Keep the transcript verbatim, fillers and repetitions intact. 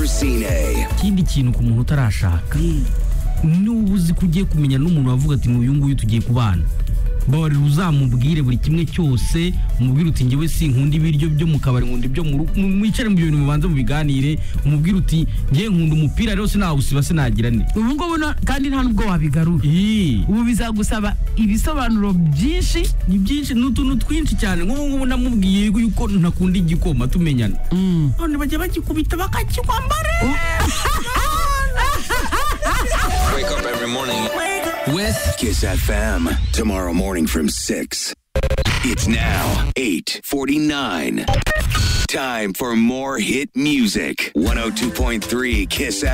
Racine. ikindi kintu ku muntu utarashaka n'ubu uzi ko ugiye kumenya n'umuntu wavuga ati n'uyu nguyu tugiye kubana, bari uzamubwire buri kimwe cyose, umubwire uti njyewe sinkunda ibiryo byo mu kabari, nkunda ibyo mu rugo, mwicare mu bintu mubanza mubiganire, umubwire uti njye nkunda umupira rero sinawusiba sinagira ne. ubu ngubu no- kandi nta nubwo wabigarura. Ii, ubu bizagusaba ibisobanuro byinshi. ni byinshi, ni utuntu twinshi cyane. nk'ubu ngubu namubwiye yuko ntakunda igikoma tumenyana, none bajya bagikubita bakakikwambara. Wake up every morning. With Kiss F M. Tomorrow morning from six. It's now eight forty-nine. Time for more hit music. one oh two point three Kiss